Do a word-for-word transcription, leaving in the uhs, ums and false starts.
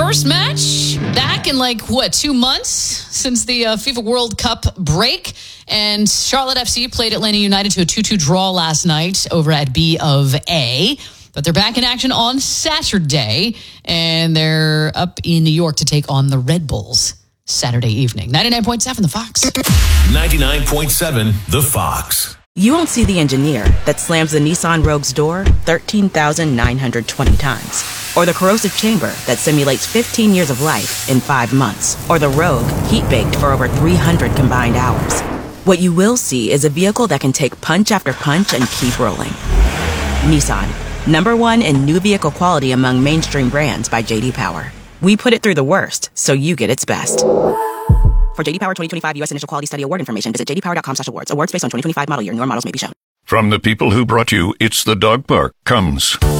first match back in like, what, two months since the uh, FIFA World Cup break. And Charlotte F C played Atlanta United to a two two draw last night over at B of A. But they're back in action on Saturday, and they're up in New York to take on the Red Bulls Saturday evening. ninety-nine point seven The Fox. ninety-nine point seven The Fox. You won't see the engineer that slams the Nissan Rogue's door thirteen thousand nine hundred twenty times. Or the corrosive chamber that simulates fifteen years of life in five months. Or the Rogue heat-baked for over three hundred combined hours. What you will see is a vehicle that can take punch after punch and keep rolling. Nissan, number one in new vehicle quality among mainstream brands by J D Power. We put it through the worst, so you get its best. For J D Power twenty twenty-five U S Initial Quality Study Award information, visit j d power dot com slash awards. Awards based on twenty twenty-five model year. Newer models may be shown. From the people who brought you It's the Dog Park comes